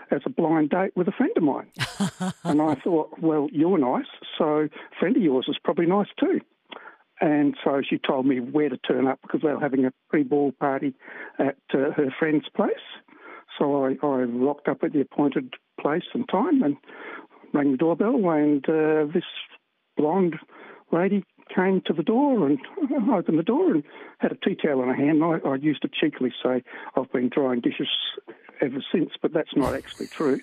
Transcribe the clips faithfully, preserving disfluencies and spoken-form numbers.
as a blind date with a friend of mine. And I thought, well, you're nice, so a friend of yours is probably nice too. And so she told me where to turn up because they were having a pre-ball party at uh, her friend's place. So I, I rocked up at the appointed place and time and rang the doorbell, and uh, this blonde lady came to the door and opened the door and had a tea towel in her hand. I, I used to cheekily say, I've been drying dishes ever since, but that's not actually true.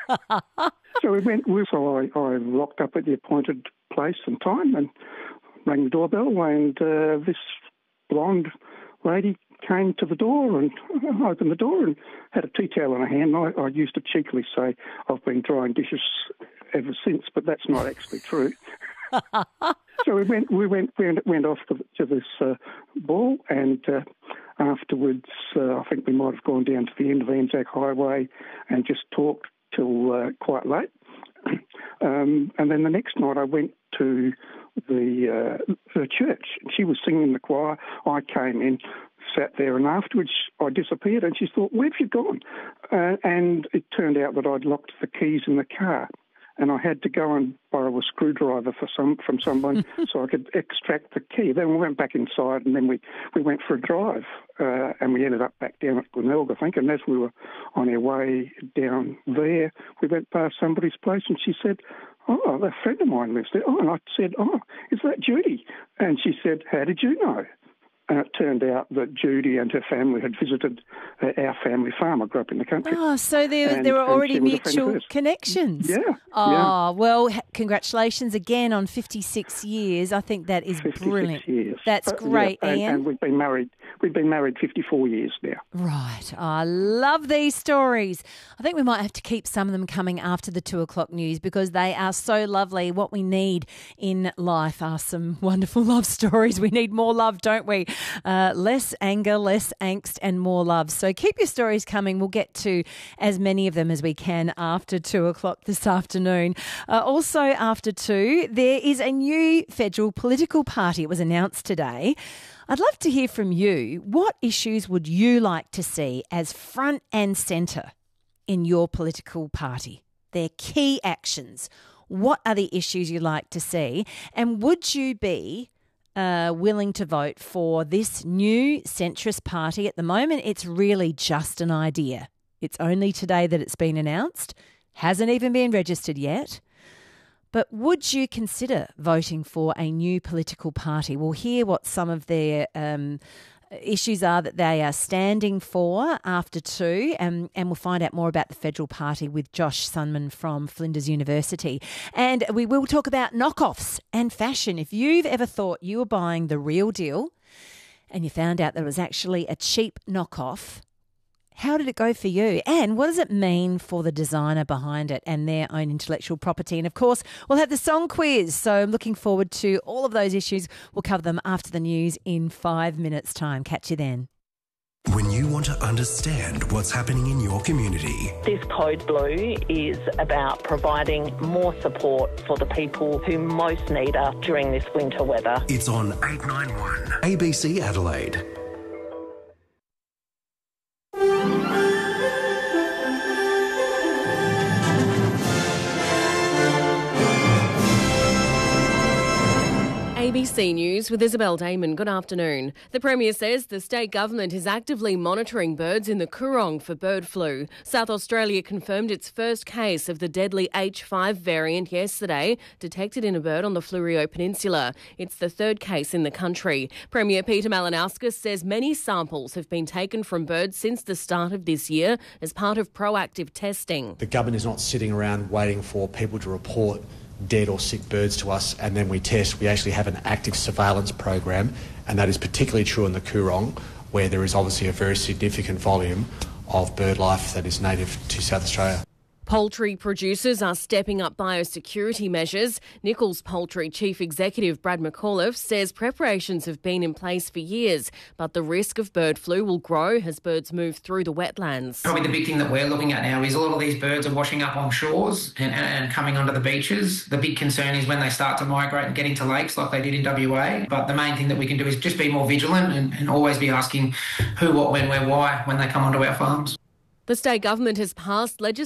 So we went, so I, I rocked up at the appointed place and time and rang the doorbell, and uh, this blonde lady came to the door and opened the door and had a tea towel in her hand. I, I used to cheekily say, I've been drying dishes ever since, but that's not actually true. So we went, we went, went, went off to, to this uh, ball, and uh, afterwards, uh, I think we might have gone down to the end of Anzac Highway and just talked till uh, quite late. Um, and then the next night, I went to the uh, her church. She was singing in the choir. I came in, sat there, and afterwards I disappeared. And she thought, "Where have you gone?" Uh, and it turned out that I'd locked the keys in the car, and I had to go and borrow a screwdriver for some from someone so I could extract the key. Then we went back inside, and then we, we went for a drive, uh, and we ended up back down at Glenelg, I think. And as we were on our way down there, we went past somebody's place, and she said, "Oh, a friend of mine lives there." Oh, and I said, "Oh, is that Judy?" And she said, "How did you know?" And it turned out that Judy and her family had visited uh, our family farm. I grew up in the country. Oh, so there, and, there were already mutual of connections. Yeah. Oh, yeah. well, congratulations again on fifty-six years. I think that is fifty-six brilliant. Years. That's But, great, yeah, and, Ian. and we've been married. We've been married fifty-four years now. Right. Oh, I love these stories. I think we might have to keep some of them coming after the two o'clock news because they are so lovely. What we need in life are some wonderful love stories. We need more love, don't we? Uh, less anger, less angst, and more love. So keep your stories coming. We'll get to as many of them as we can after two o'clock this afternoon. Uh, also after two, there is a new federal political party. It was announced today. I'd love to hear from you. What issues would you like to see as front and centre in your political party? Their key actions. What are the issues you'd like to see? And would you be uh, willing to vote for this new centrist party? At the moment, it's really just an idea. It's only today that it's been announced. Hasn't even been registered yet. But would you consider voting for a new political party? We'll hear what some of their um, issues are that they are standing for after two, and, and we'll find out more about the federal party with Josh Sunman from Flinders University. And we will talk about knockoffs and fashion. If you've ever thought you were buying the real deal and you found out that it was actually a cheap knockoff, how did it go for you? And what does it mean for the designer behind it and their own intellectual property? And of course, we'll have the song quiz. So I'm looking forward to all of those issues. We'll cover them after the news in five minutes' time. Catch you then. When you want to understand what's happening in your community. This Code Blue is about providing more support for the people who most need us during this winter weather. It's on eight ninety-one A B C Adelaide. A B C News with Isabel Damon. Good afternoon. The Premier says the state government is actively monitoring birds in the Coorong for bird flu. South Australia confirmed its first case of the deadly H five variant yesterday, detected in a bird on the Fleurieu Peninsula. It's the third case in the country. Premier Peter Malinauskas says many samples have been taken from birds since the start of this year as part of proactive testing. The government is not sitting around waiting for people to report dead or sick birds to us and then we test. We actually have an active surveillance program, and that is particularly true in the Coorong, where there is obviously a very significant volume of bird life that is native to South Australia. Poultry producers are stepping up biosecurity measures. Nichols Poultry Chief Executive Brad McAuliffe says preparations have been in place for years, but the risk of bird flu will grow as birds move through the wetlands. Probably the big thing that we're looking at now is a lot of these birds are washing up on shores and, and, and coming onto the beaches. The big concern is when they start to migrate and get into lakes like they did in W A. But the main thing that we can do is just be more vigilant and, and always be asking who, what, when, where, why when they come onto our farms. The state government has passed legislation